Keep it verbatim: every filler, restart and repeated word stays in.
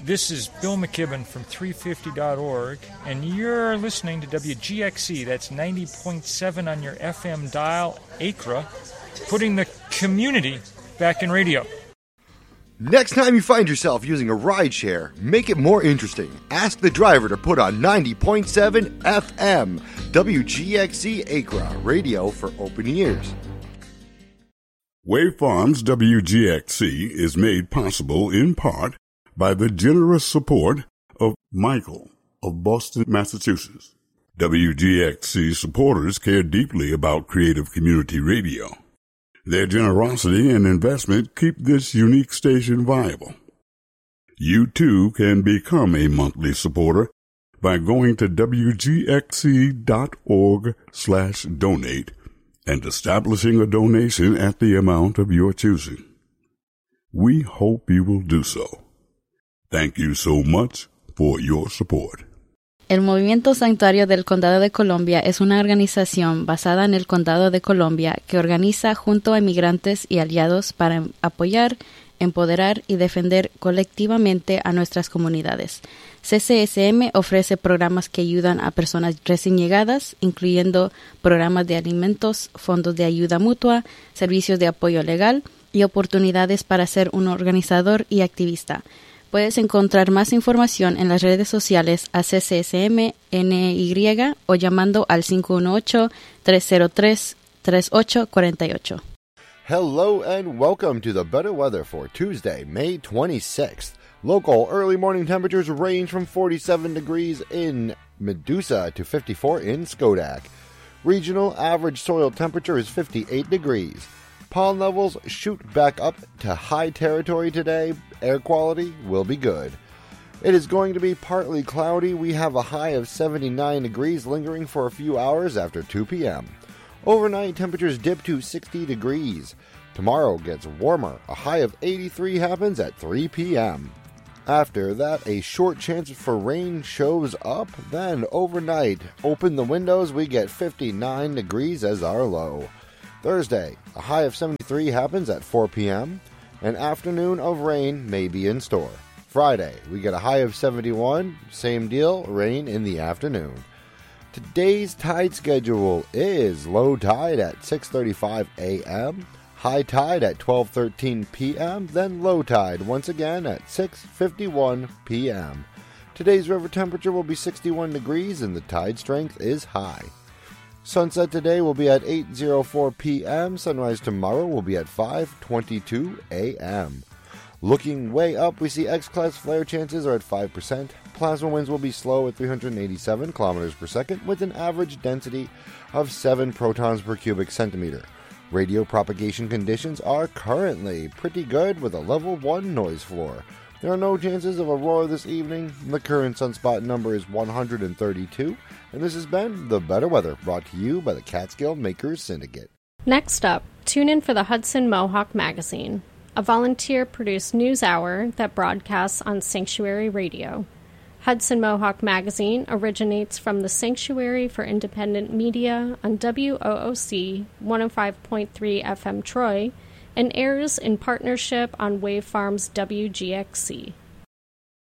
This is Bill McKibben from three fifty dot org, and you're listening to W G X C. That's ninety point seven on your F M dial, Acra, putting the community back in radio. Next time you find yourself using a rideshare, make it more interesting. Ask the driver to put on ninety point seven F M, W G X C Acra, radio for open ears. Wave Farms W G X C is made possible in part by the generous support of Michael of Boston, Massachusetts. W G X C supporters care deeply about creative community radio. Their generosity and investment keep this unique station viable. You too can become a monthly supporter by going to wgxc.org slash donate and establishing a donation at the amount of your choosing. We hope you will do so. Thank you so much for your support. El Movimiento Santuario del Condado de Columbia es una organización basada en el Condado de Columbia que organiza junto a inmigrantes y aliados para apoyar, empoderar y defender colectivamente a nuestras comunidades. C C S M ofrece programas que ayudan a personas recién llegadas, incluyendo programas de alimentos, fondos de ayuda mutua, servicios de apoyo legal y oportunidades para ser un organizador y activista. Puedes encontrar más información en las redes sociales a C C S M N Y o llamando al cinco uno ocho, tres cero tres, tres ocho cuatro ocho. Hello and welcome to the Better Weather for Tuesday, May twenty-sixth. Local early morning temperatures range from forty-seven degrees in Medusa to fifty-four in Schodack. Regional average soil temperature is fifty-eight degrees. Pollen levels shoot back up to high territory today. Air quality will be good. It is going to be partly cloudy. We have a high of seventy-nine degrees lingering for a few hours after two p.m. Overnight temperatures dip to sixty degrees. Tomorrow gets warmer. A high of eighty-three happens at three p.m. After that, a short chance for rain shows up. Then overnight, open the windows, we get fifty-nine degrees as our low. Thursday, a high of seventy-three happens at four p.m. An afternoon of rain may be in store. Friday, we get a high of seventy-one. Same deal, rain in the afternoon. Today's tide schedule is low tide at six thirty-five a.m., high tide at twelve thirteen p.m., then low tide once again at six fifty-one p.m. Today's river temperature will be sixty-one degrees and the tide strength is high. Sunset today will be at eight oh four p.m. Sunrise tomorrow will be at five twenty-two a.m. Looking way up, we see X-class flare chances are at five percent. Plasma winds will be slow at three hundred eighty-seven kilometers per second with an average density of seven protons per cubic centimeter. Radio propagation conditions are currently pretty good with a level one noise floor. There are no chances of aurora this evening. The current sunspot number is one hundred thirty-two. And this has been The Better Weather, brought to you by the Catskill Makers Syndicate. Next up, tune in for the Hudson Mohawk Magazine, a volunteer-produced news hour that broadcasts on Sanctuary Radio. Hudson Mohawk Magazine originates from the Sanctuary for Independent Media on W O O C one oh five point three F M Troy and airs in partnership on Wave Farms W G X C.